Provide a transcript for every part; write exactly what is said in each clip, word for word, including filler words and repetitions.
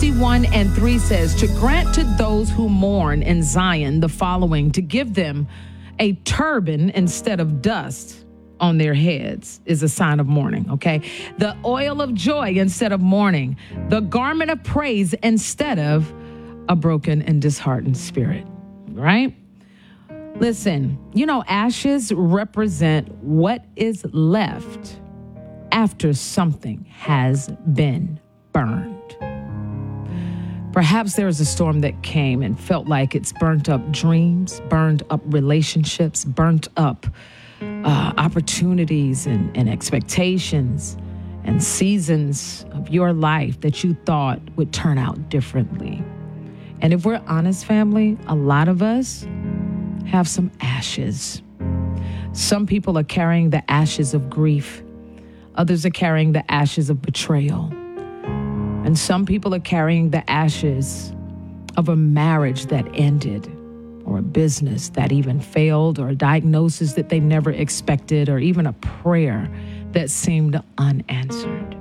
sixty-one and three says, to grant to those who mourn in Zion the following, to give them a turban instead of dust on their heads is a sign of mourning, okay? The oil of joy instead of mourning, the garment of praise instead of a broken and disheartened spirit, right? Listen, you know, ashes represent what is left after something has been burned. Perhaps there was a storm that came and felt like it's burnt up dreams, burned up relationships, burnt up uh, opportunities and, and expectations and seasons of your life that you thought would turn out differently. And if we're honest, family, a lot of us have some ashes. Some people are carrying the ashes of grief. Others are carrying the ashes of betrayal. And some people are carrying the ashes of a marriage that ended, or a business that even failed, or a diagnosis that they never expected, or even a prayer that seemed unanswered.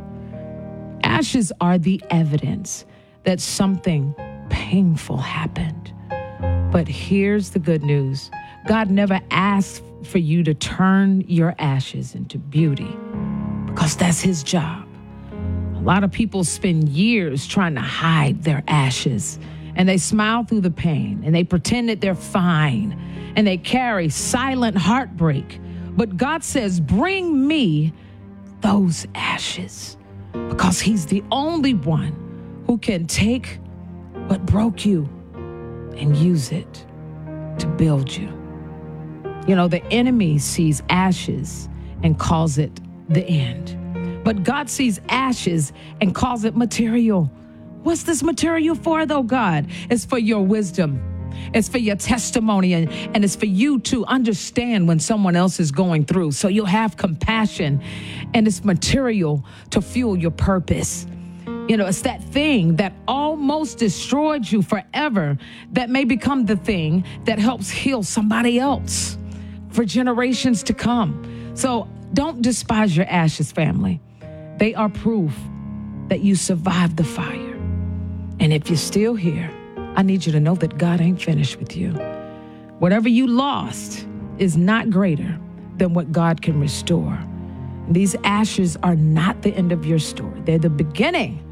Ashes are the evidence that something painful happened. But here's the good news. God never asked for you to turn your ashes into beauty, because that's his job. A lot of people spend years trying to hide their ashes, and they smile through the pain, and they pretend that they're fine, and they carry silent heartbreak. But God says, bring me those ashes, because he's the only one who can take what broke you and use it to build you. You know, the enemy sees ashes and calls it the end. But God sees ashes and calls it material. What's this material for, though, God? It's for your wisdom. It's for your testimony, and, and it's for you to understand when someone else is going through. So you'll have compassion, and it's material to fuel your purpose. You know, it's that thing that almost destroyed you forever that may become the thing that helps heal somebody else for generations to come. So don't despise your ashes, family. They are proof that you survived the fire. And if you're still here, I need you to know that God ain't finished with you. Whatever you lost is not greater than what God can restore. These ashes are not the end of your story. They're the beginning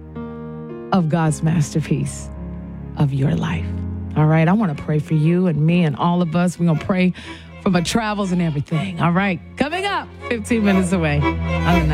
of God's masterpiece of your life. All right, I want to pray for you and me and all of us. We're going to pray for my travels and everything. All right, coming up fifteen minutes away on the